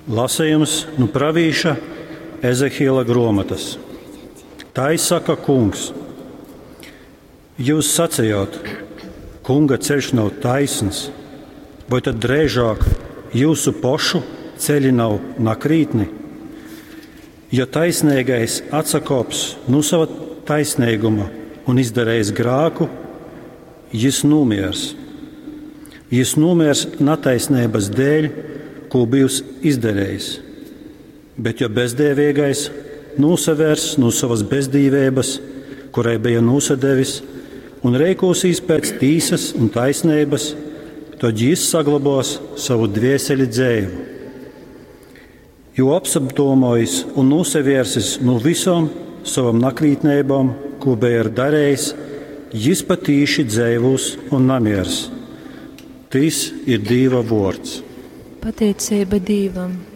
Lasījums no pravīša Ezehiela grāmatas. Tā izsaka kungs. Jūs sacījāt, kunga ceļš nav taisns, vai tad drēžāk jūsu pošu ceļi nav nakrītni? Ja taisnīgais atsakops no sava taisnīguma un izdarējis grāku, jis numiers. Jis numiers nataisnības dēļ, ko bijis izdarījis. Bet ja bezdēvīgais nosavērs no savas bezdīvības, kurai bija nosadevis, un reikosīs pēc tīsas un taisnības, tad jis saglabās savu dvieseli dzēvu. Jo apsapdomojis un nosavērsis no visām savam nakrītnībām, ko bija darējis, jis patīši dzēvūs un namiers. Tas ir Dieva vārds. Pateicība Dievam.